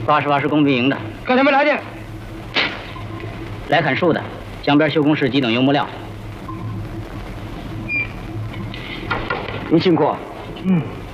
80工兵营的。 干什么来的？ 来砍树的，江边修工室急等油木料。 您辛苦。 嗯。